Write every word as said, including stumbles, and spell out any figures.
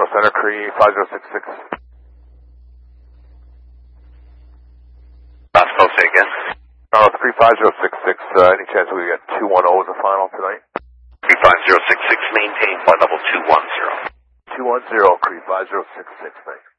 Center, Cree five zero six six. Possible, say again. Uh, Cree five zero six six, uh, any chance we get two one zero as a final tonight? Cree five zero six six, maintain one level two one zero. two one zero, Cree five zero six six, thanks.